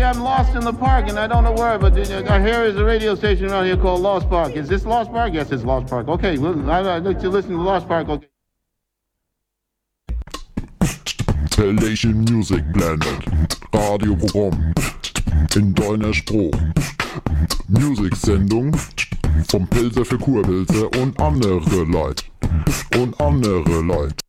I'm lost in the park and I don't know where, but I hear there's a radio station around here called Lost Park. Is this Lost Park? Yes, it's Lost Park. Okay, well, I'd like to listen to Lost Park. Okay. Pelation Music Planet, Radioprogramm in deiner Spruch. Musiksendung vom Pilzer für Kurpilze und andere Leute.